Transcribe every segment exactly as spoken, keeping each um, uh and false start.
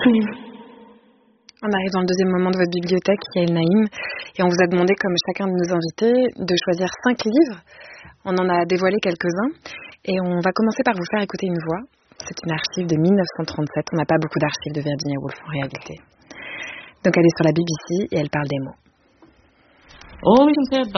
On arrive dans le deuxième moment de votre bibliothèque, Yael Naïm, et on vous a demandé, comme chacun de nos invités, de choisir cinq livres. On en a dévoilé quelques-uns, et on va commencer par vous faire écouter une voix. C'est une archive de dix-neuf cent trente-sept. On n'a pas beaucoup d'archives de Virginia Woolf en réalité. Donc elle est sur la B B C et elle parle des mots. Tout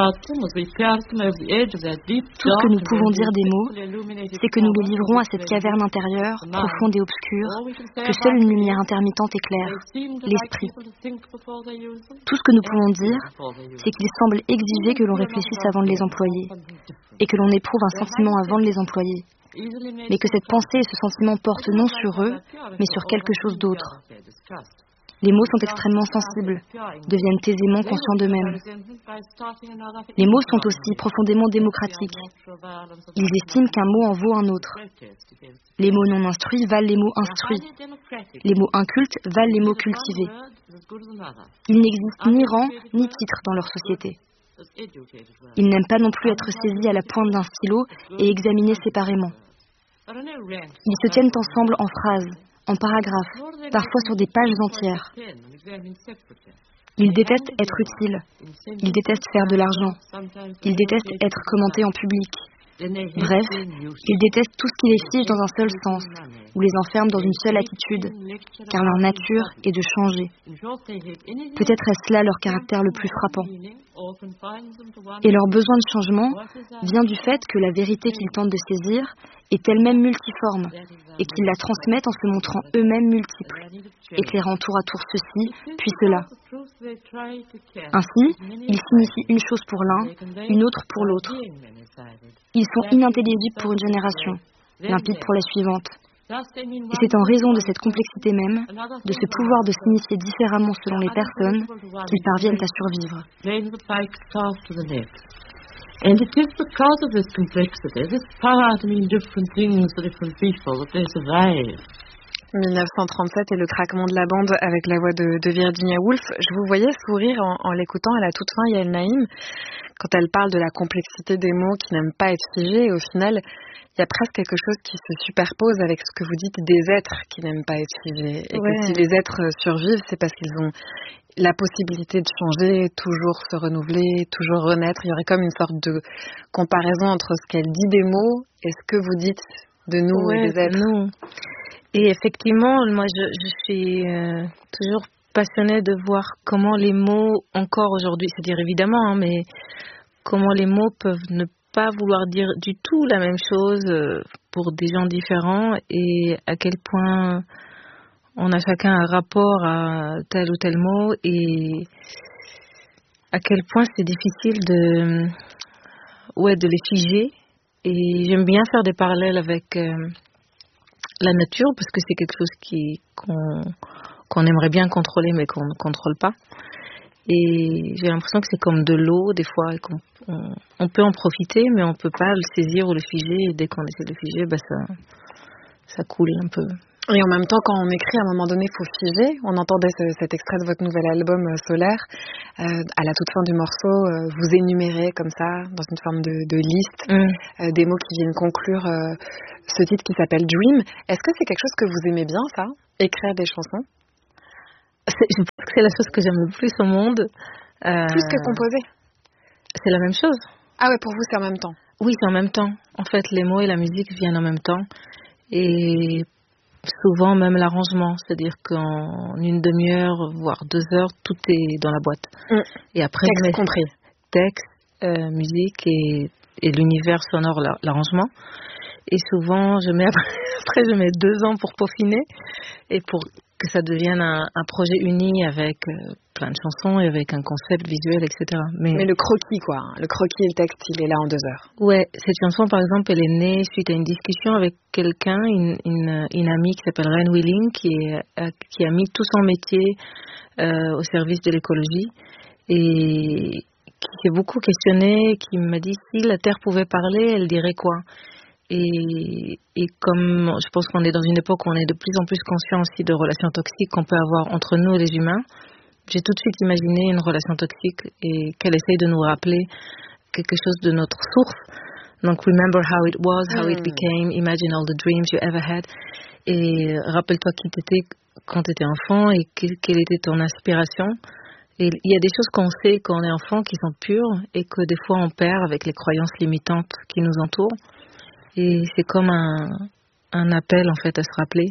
ce que nous pouvons dire des mots, c'est que nous les livrons à cette caverne intérieure, profonde et obscure, que seule une lumière intermittente éclaire, l'esprit. Tout ce que nous pouvons dire, c'est qu'il semble exiger que l'on réfléchisse avant de les employer, et que l'on éprouve un sentiment avant de les employer, mais que cette pensée et ce sentiment portent non sur eux, mais sur quelque chose d'autre. Les mots sont extrêmement sensibles, deviennent aisément conscients d'eux-mêmes. Les mots sont aussi profondément démocratiques. Ils estiment qu'un mot en vaut un autre. Les mots non instruits valent les mots instruits. Les mots incultes valent les mots cultivés. Il n'existe ni rang ni titre dans leur société. Ils n'aiment pas non plus être saisis à la pointe d'un stylo et examinés séparément. Ils se tiennent ensemble en phrases, en paragraphes, parfois sur des pages entières. Ils détestent être utiles. Ils détestent faire de l'argent. Ils détestent être commentés en public. Bref, ils détestent tout ce qui les fige dans un seul sens, ou les enferme dans une seule attitude, car leur nature est de changer. Peut-être est-ce là leur caractère le plus frappant. Et leur besoin de changement vient du fait que la vérité qu'ils tentent de saisir est elle-même multiforme, et qu'ils la transmettent en se montrant eux-mêmes multiples, éclairant tour à tour ceci, puis cela. Ainsi, ils signifient une chose pour l'un, une autre pour l'autre. Ils sont inintelligibles pour une génération, limpides pour la suivante. Et c'est en raison de cette complexité même, de ce pouvoir de signifier différemment selon les personnes, qu'ils parviennent à survivre. And it is because of this complexity, this power to mean different things for different people, that they survive. dix-neuf cent trente-sept et le craquement de la bande avec la voix de, de Virginia Woolf. Je vous voyais sourire en, en l'écoutant à la toute fin, Yael Naïm, quand elle parle de la complexité des mots qui n'aiment pas être figés. Et au final, il y a presque quelque chose qui se superpose avec ce que vous dites des êtres qui n'aiment pas être figés. Et ouais. Que si les êtres survivent, c'est parce qu'ils ont la possibilité de changer, toujours se renouveler, toujours renaître. Il y aurait comme une sorte de comparaison entre ce qu'elle dit des mots et ce que vous dites de nous, ouais, des êtres. Nous. Et effectivement, moi, je, je suis euh, toujours passionnée de voir comment les mots, encore aujourd'hui, c'est-à-dire évidemment, hein, mais comment les mots peuvent ne pas vouloir dire du tout la même chose euh, pour des gens différents, et à quel point on a chacun un rapport à tel ou tel mot, et à quel point c'est difficile de, ouais, de les figer. Et j'aime bien faire des parallèles avec euh, la nature, parce que c'est quelque chose qui, qu'on, qu'on aimerait bien contrôler, mais qu'on ne contrôle pas. Et j'ai l'impression que c'est comme de l'eau, des fois, et qu'on, on, on peut en profiter, mais on ne peut pas le saisir ou le figer. Et dès qu'on essaie de le figer, bah ça, ça coule un peu. Et en même temps, quand on écrit, à un moment donné, il faut figer. On entendait ce, cet extrait de votre nouvel album euh, Solaire. Euh, à la toute fin du morceau, euh, vous énumérez comme ça, dans une forme de, de liste, mm. euh, des mots qui viennent conclure euh, ce titre qui s'appelle Dream. Est-ce que c'est quelque chose que vous aimez bien, ça, écrire des chansons? c'est, Je pense que c'est la chose que j'aime le plus au monde. Euh, plus que composer? C'est la même chose. Ah ouais, pour vous, c'est en même temps? Oui, c'est en même temps. En fait, les mots et la musique viennent en même temps. Et souvent même l'arrangement, c'est-à-dire qu'en une demi-heure, voire deux heures, tout est dans la boîte. Mmh. Et après, texte je mets compris. Texte, euh, musique et, et l'univers sonore, l'arrangement. Et souvent, je mets après, après, je mets deux ans pour peaufiner et pour que ça devienne un, un projet uni avec euh, plein de chansons et avec un concept visuel, et cetera. Mais, Mais le croquis, quoi. Le croquis et le texte, il est là en deux heures. Ouais, cette chanson, par exemple, elle est née suite à une discussion avec quelqu'un, une, une, une amie qui s'appelle Ren Willing, qui, est, qui a mis tout son métier euh, au service de l'écologie et qui s'est beaucoup questionnée, qui m'a dit si la Terre pouvait parler, elle dirait quoi? Et, et comme je pense qu'on est dans une époque où on est de plus en plus conscient aussi de relations toxiques qu'on peut avoir entre nous et les humains, j'ai tout de suite imaginé une relation toxique et qu'elle essaye de nous rappeler quelque chose de notre source. Donc, remember how it was, how mm. it became, imagine all the dreams you ever had. Et rappelle-toi qui t'étais quand tu étais enfant et que, quelle était ton inspiration. Et il y a des choses qu'on sait quand on est enfant qui sont pures et que des fois on perd avec les croyances limitantes qui nous entourent. Et c'est comme un, un appel en fait à se rappeler.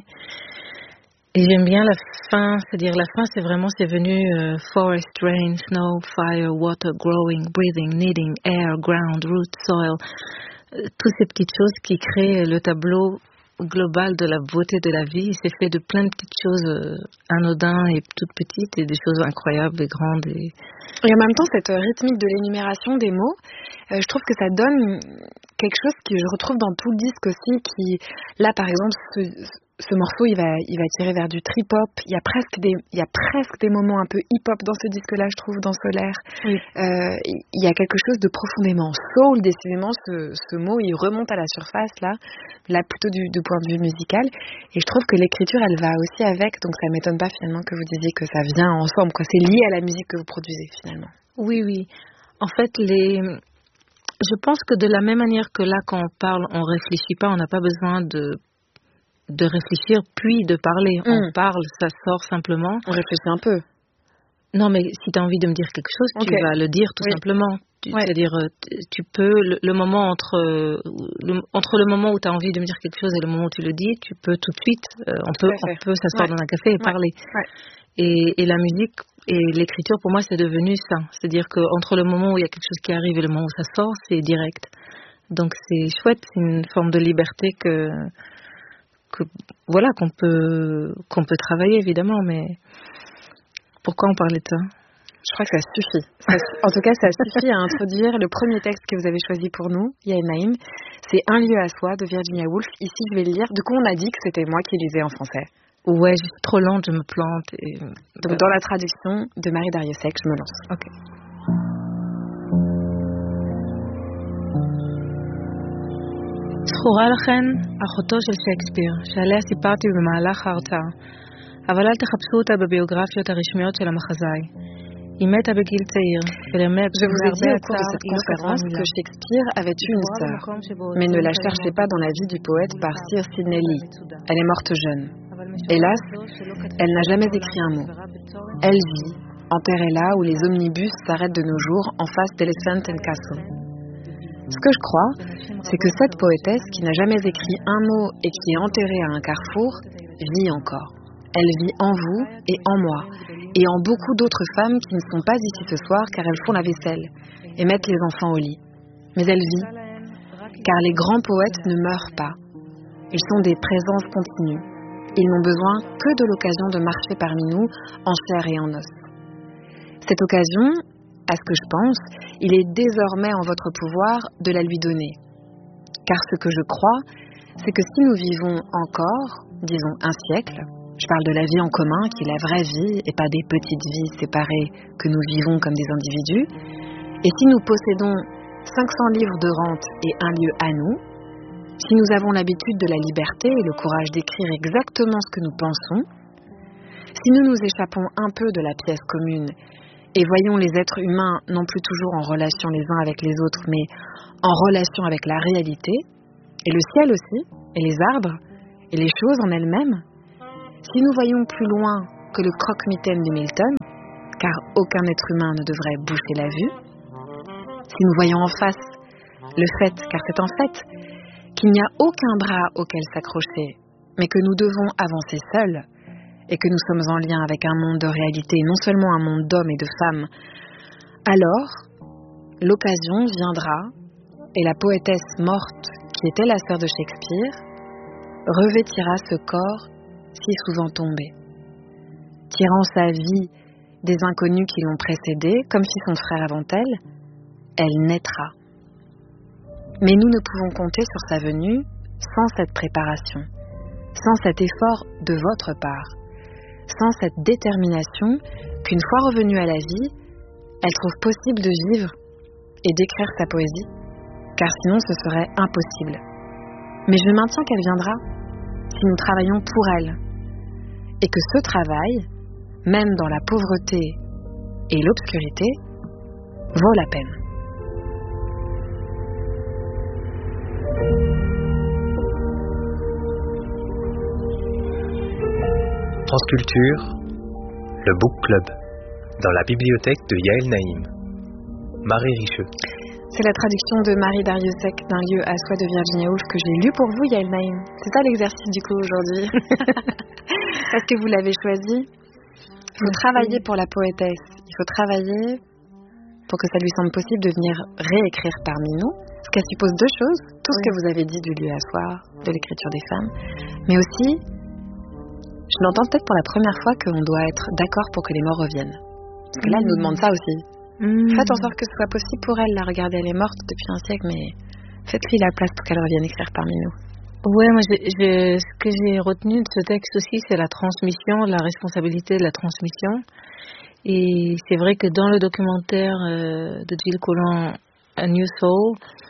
Et j'aime bien la fin, c'est-à-dire la fin c'est vraiment, c'est venu euh, forest, rain, snow, fire, water, growing, breathing, kneading, air, ground, root, soil. Euh, toutes ces petites choses qui créent le tableau global de la beauté de la vie. C'est fait de plein de petites choses euh, anodines et toutes petites et des choses incroyables et grandes. Et, et en même temps, cette rythmique de l'énumération des mots, euh, je trouve que ça donne quelque chose que je retrouve dans tout le disque aussi, qui, là par exemple, ce, ce morceau, il va, il va tirer vers du trip-hop. Il y a presque des, il y a presque des moments un peu hip-hop dans ce disque-là, je trouve, dans Solaire. Oui. Euh, il y a quelque chose de profondément soul, décidément, ce, ce mot, il remonte à la surface, là, là plutôt du, du point de vue musical. Et je trouve que l'écriture, elle va aussi avec, donc ça m'étonne pas finalement que vous disiez que ça vient ensemble, quoi. C'est lié à la musique que vous produisez, finalement. Oui, oui. En fait, les... je pense que de la même manière que là, quand on parle, on réfléchit pas, on n'a pas besoin de de réfléchir puis de parler. Mm. On parle, ça sort simplement. On réfléchit un peu. Non, mais si tu as envie de me dire quelque chose, okay. Tu vas le dire tout oui. simplement. Tu, ouais. C'est-à-dire, tu peux, le, le moment entre le, entre le moment où tu as envie de me dire quelque chose et le moment où tu le dis, tu peux tout de suite, euh, on, peut, on peut s'asseoir ouais. dans un café et ouais. parler. Ouais. Et, et la musique et l'écriture, pour moi, c'est devenu ça. C'est-à-dire qu'entre le moment où il y a quelque chose qui arrive et le moment où ça sort, c'est direct. Donc c'est chouette, c'est une forme de liberté que... Que, voilà, qu'on peut, qu'on peut travailler évidemment, mais pourquoi on parlait de ça? Je crois que ça suffit. Ça, en tout cas, ça suffit à introduire le premier texte que vous avez choisi pour nous, Yael Naïm. C'est Un lieu à soi de Virginia Woolf. Ici, je vais le lire. Du coup, on a dit que c'était moi qui lisais en français. Ouais, je suis trop lente, je me plante. Et... Donc, euh... dans la traduction de Marie Dariussec, je me lance. Ok. זכורה לכן אחותו של שייקספיר, שעליה סיפרתי במהלך ההרצאה, אבל אל תחפשו אותה בביוגרפיות הרשמיות של המחזאי. היא מתה בגיל צעיר, ולמי Je vous ai dit au cours de cette conférence que Shakespeare avait eu une sœur, mais ne la cherchez pas dans la vie du poète par Sir Sidney Lee. Elle est morte jeune. Hélas, elle n'a jamais écrit un mot. Elle vit, enterrée là où les omnibus s'arrêtent de nos jours en face d'Elephant and Castle. Ce que je crois, c'est que cette poétesse qui n'a jamais écrit un mot et qui est enterrée à un carrefour, vit encore. Elle vit en vous et en moi, et en beaucoup d'autres femmes qui ne sont pas ici ce soir car elles font la vaisselle et mettent les enfants au lit. Mais elle vit, car les grands poètes ne meurent pas. Ils sont des présences continues. Ils n'ont besoin que de l'occasion de marcher parmi nous en chair et en os. Cette occasion, à ce que je pense, il est désormais en votre pouvoir de la lui donner. Car ce que je crois, c'est que si nous vivons encore, disons un siècle, je parle de la vie en commun, qui est la vraie vie, et pas des petites vies séparées que nous vivons comme des individus, et si nous possédons cinq cents livres de rente et un lieu à nous, si nous avons l'habitude de la liberté et le courage d'écrire exactement ce que nous pensons, si nous nous échappons un peu de la pièce commune et voyons les êtres humains non plus toujours en relation les uns avec les autres, mais en relation avec la réalité, et le ciel aussi, et les arbres, et les choses en elles-mêmes, si nous voyons plus loin que le croque-mitaine de Milton, car aucun être humain ne devrait boucher la vue, si nous voyons en face le fait, car c'est un fait, qu'il n'y a aucun bras auquel s'accrocher, mais que nous devons avancer seuls, et que nous sommes en lien avec un monde de réalité, non seulement un monde d'hommes et de femmes, alors l'occasion viendra, et la poétesse morte, qui était la sœur de Shakespeare, revêtira ce corps si souvent tombé. Tirant sa vie des inconnus qui l'ont précédée, comme fit son frère avant elle, elle naîtra. Mais nous ne pouvons compter sur sa venue sans cette préparation, sans cet effort de votre part, sans cette détermination qu'une fois revenue à la vie, elle trouve possible de vivre et d'écrire sa poésie, car sinon ce serait impossible. Mais je maintiens qu'elle viendra si nous travaillons pour elle, et que ce travail, même dans la pauvreté et l'obscurité, vaut la peine. France Culture, le Book Club, dans la bibliothèque de Yael Naïm. Marie Richeux. C'est la traduction de Marie Dariussec d'un lieu à soi de Virginia Woolf que j'ai lu pour vous, Yael Naïm. C'est ça l'exercice du coup aujourd'hui. Parce que vous l'avez choisi. Il faut travailler pour la poétesse. Il faut travailler pour que ça lui semble possible de venir réécrire parmi nous. Ce qui suppose deux choses. Tout ce que vous avez dit du lieu à soi, de l'écriture des femmes. Mais aussi, je l'entends peut-être pour la première fois qu'on doit être d'accord pour que les morts reviennent. Parce que là, elle nous demande ça aussi. Mmh. Faites en sorte que ce soit possible pour elle. La regardez, elle est morte depuis un siècle, mais faites-lui la place pour qu'elle revienne écrire parmi nous. Ouais, moi, j'ai, j'ai, ce que j'ai retenu de ce texte aussi, c'est la transmission, la responsabilité de la transmission. Et c'est vrai que dans le documentaire euh, de Jill Collins, A New Soul,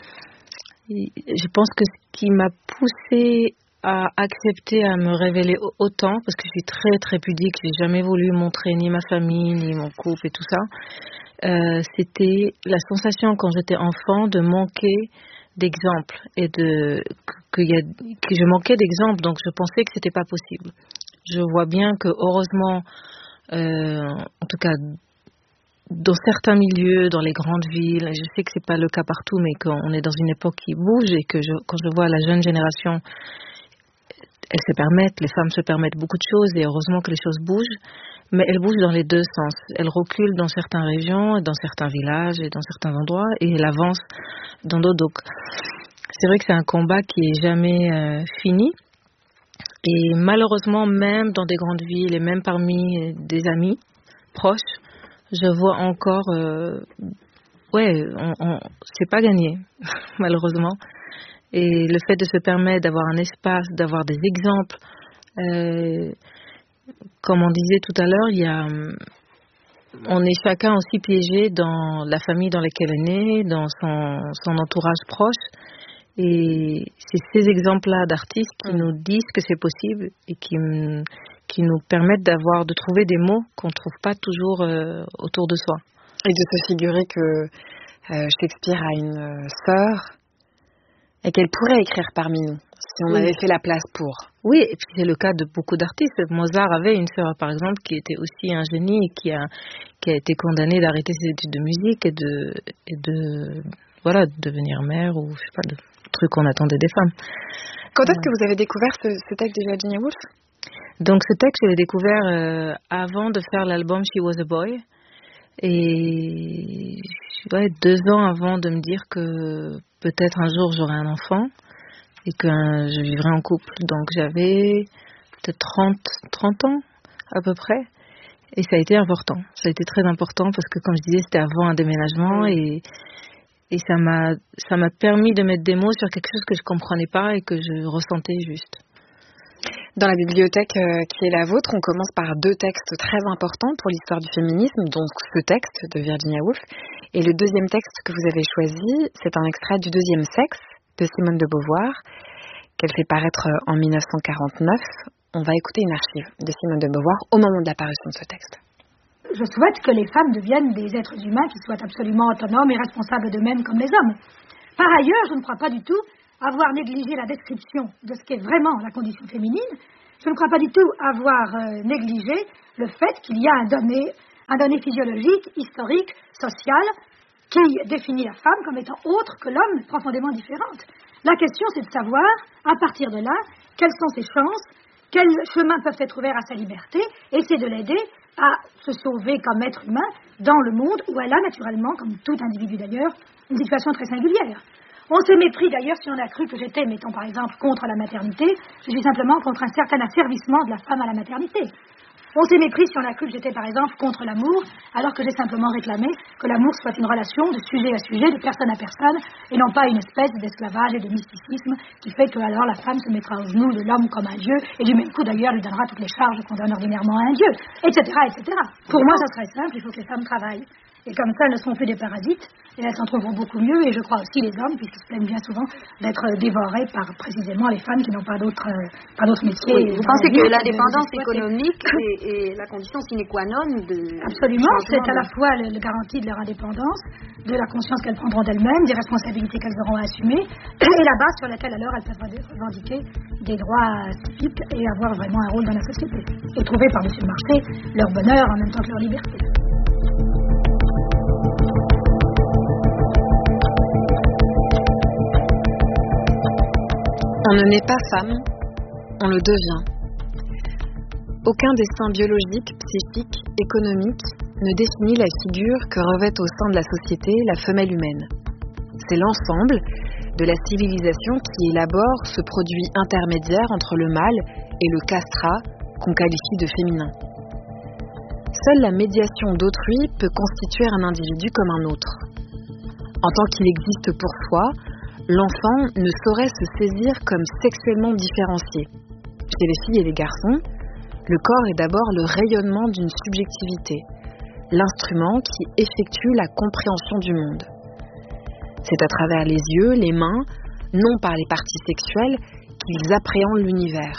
je pense que ce qui m'a poussée à accepter à me révéler autant, parce que je suis très très pudique, j'ai jamais voulu montrer ni ma famille, ni mon couple et tout ça, euh, c'était la sensation quand j'étais enfant de manquer d'exemples et de que, y a, que je manquais d'exemples, donc je pensais que c'était pas possible. Je vois bien que heureusement, euh, en tout cas dans certains milieux, dans les grandes villes, je sais que c'est pas le cas partout, mais qu'on est dans une époque qui bouge et que je, quand je vois la jeune génération, elles se permettent, les femmes se permettent beaucoup de choses et heureusement que les choses bougent, mais elles bougent dans les deux sens. Elles reculent dans certaines régions, dans certains villages et dans certains endroits et elles avancent dans d'autres. Donc, c'est vrai que c'est un combat qui est jamais euh, fini et malheureusement, même dans des grandes villes et même parmi des amis proches, je vois encore, euh, ouais, on, on, c'est pas gagné, malheureusement. Et le fait de se permettre d'avoir un espace, d'avoir des exemples, euh, comme on disait tout à l'heure, il y a, on est chacun aussi piégé dans la famille dans laquelle on est né, dans son, son entourage proche. Et c'est ces exemples-là d'artistes qui mmh. nous disent que c'est possible et qui, qui nous permettent d'avoir, de trouver des mots qu'on ne trouve pas toujours euh, autour de soi. Et de se figurer que euh, Shakespeare a une euh, sœur et qu'elle pourrait écrire parmi nous, si on oui. avait fait la place pour. Oui, et puis c'est le cas de beaucoup d'artistes. Mozart avait une sœur, par exemple, qui était aussi un génie et qui a, qui a été condamnée d'arrêter ses études de musique et de, et de voilà, de devenir mère ou je sais pas, le truc qu'on attendait des femmes. Quand est-ce que vous avez découvert ce, ce texte de Virginia Woolf ? Donc ce texte, je l'ai découvert euh, avant de faire l'album She Was a Boy. Et ouais, deux ans avant de me dire que peut-être un jour j'aurai un enfant et que euh, je vivrai en couple. Donc j'avais peut-être trente, trente ans à peu près. Et ça a été important. Ça a été très important parce que, comme je disais, c'était avant un déménagement et, et ça m'a, ça m'a permis de mettre des mots sur quelque chose que je comprenais pas et que je ressentais juste. Dans la bibliothèque euh, qui est la vôtre, on commence par deux textes très importants pour l'histoire du féminisme, donc ce texte de Virginia Woolf. Et le deuxième texte que vous avez choisi, c'est un extrait du Deuxième sexe de Simone de Beauvoir, qu'elle fait paraître en dix-neuf cent quarante-neuf. On va écouter une archive de Simone de Beauvoir au moment de l'apparition de ce texte. Je souhaite que les femmes deviennent des êtres humains qui soient absolument autonomes et responsables d'eux-mêmes comme les hommes. Par ailleurs, je ne crois pas du tout avoir négligé la description de ce qu'est vraiment la condition féminine. Je ne crois pas du tout avoir euh, négligé le fait qu'il y a un donné, un donné physiologique, historique, social, qui définit la femme comme étant autre que l'homme, profondément différente. La question, c'est de savoir, à partir de là, quelles sont ses chances, quels chemins peuvent être ouverts à sa liberté, et c'est de l'aider à se sauver comme être humain dans le monde où elle a naturellement, comme tout individu d'ailleurs, une situation très singulière. On s'est mépris d'ailleurs si on a cru que j'étais, mettons par exemple, contre la maternité. Je suis simplement contre un certain asservissement de la femme à la maternité. On s'est mépris si on a cru que j'étais par exemple contre l'amour, alors que j'ai simplement réclamé que l'amour soit une relation de sujet à sujet, de personne à personne, et non pas une espèce d'esclavage et de mysticisme qui fait que alors la femme se mettra aux genoux de l'homme comme un dieu, et du même coup d'ailleurs lui donnera toutes les charges qu'on donne ordinairement à un dieu, et cetera, et cetera. Pour moi, ça serait simple, il faut que les femmes travaillent. Et comme ça, elles ne seront plus des parasites, et elles s'en trouveront beaucoup mieux, et je crois aussi les hommes, puisqu'ils se plaignent bien souvent d'être dévorés par précisément les femmes qui n'ont pas d'autres euh, pas d'autres métiers. Oui, vous pensez que l'indépendance économique est, est la condition sine qua non de... Absolument, c'est à la fois le, le garantie de leur indépendance, de la conscience qu'elles prendront d'elles-mêmes, des responsabilités qu'elles auront à assumer, et la base sur laquelle alors elles peuvent revendiquer des droits civiques et avoir vraiment un rôle dans la société. Et trouver par-dessus le marché leur bonheur en même temps que leur liberté. On ne naît pas femme, on le devient. Aucun dessin biologique, psychique, économique ne définit la figure que revêt au sein de la société la femelle humaine. C'est l'ensemble de la civilisation qui élabore ce produit intermédiaire entre le mâle et le castrat qu'on qualifie de féminin. Seule la médiation d'autrui peut constituer un individu comme un autre. En tant qu'il existe pour soi, l'enfant ne saurait se saisir comme sexuellement différencié. Chez les filles et les garçons, le corps est d'abord le rayonnement d'une subjectivité, l'instrument qui effectue la compréhension du monde. C'est à travers les yeux, les mains, non par les parties sexuelles, qu'ils appréhendent l'univers.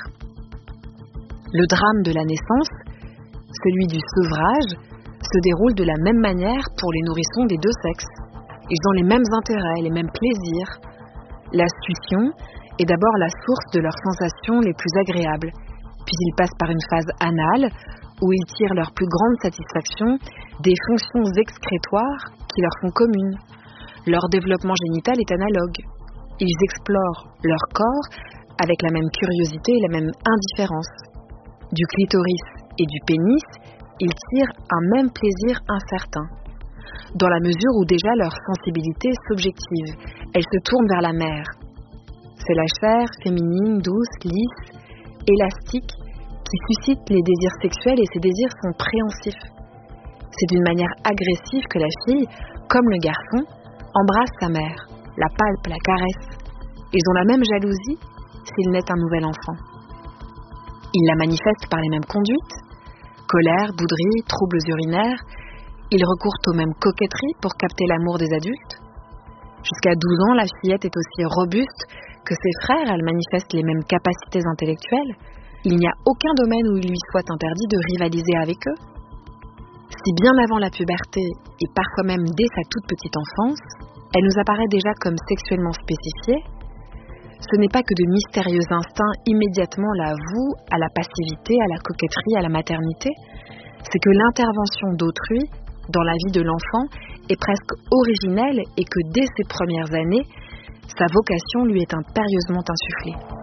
Le drame de la naissance, celui du sevrage, se déroule de la même manière pour les nourrissons des deux sexes. Ils ont les mêmes intérêts, les mêmes plaisirs. La succion est d'abord la source de leurs sensations les plus agréables, puis ils passent par une phase anale où ils tirent leur plus grande satisfaction des fonctions excrétoires qui leur sont communes. Leur développement génital est analogue. Ils explorent leur corps avec la même curiosité et la même indifférence. Du clitoris et du pénis, ils tirent un même plaisir incertain, dans la mesure où déjà leur sensibilité est subjective. Elle se tourne vers la mère. C'est la chair féminine, douce, lisse, élastique, qui suscite les désirs sexuels et ces désirs sont préhensifs. C'est d'une manière agressive que la fille, comme le garçon, embrasse sa mère, la palpe, la caresse. Ils ont la même jalousie s'il naît un nouvel enfant. Ils la manifestent par les mêmes conduites, colère, bouderie, troubles urinaires. Ils recourent aux mêmes coquetteries pour capter l'amour des adultes. Jusqu'à douze ans, la fillette est aussi robuste que ses frères, elle manifeste les mêmes capacités intellectuelles. Il n'y a aucun domaine où il lui soit interdit de rivaliser avec eux. Si bien avant la puberté, et parfois même dès sa toute petite enfance, elle nous apparaît déjà comme sexuellement spécifiée, ce n'est pas que de mystérieux instincts immédiatement la vouent à la passivité, à la coquetterie, à la maternité, c'est que l'intervention d'autrui dans la vie de l'enfant est presque originelle et que dès ses premières années, sa vocation lui est impérieusement insufflée.